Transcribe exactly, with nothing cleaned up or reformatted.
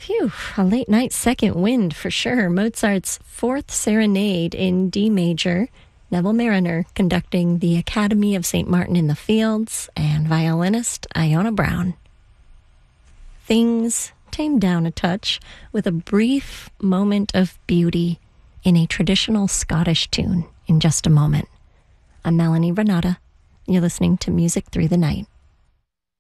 Phew, a late night second wind for sure. Mozart's Fourth Serenade in D major. Neville Mariner conducting the Academy of Saint Martin in the Fields, and violinist Iona Brown. Things tamed down a touch with a brief moment of beauty in a traditional Scottish tune in just a moment. I'm Melanie Renata. You're listening to Music Through the Night.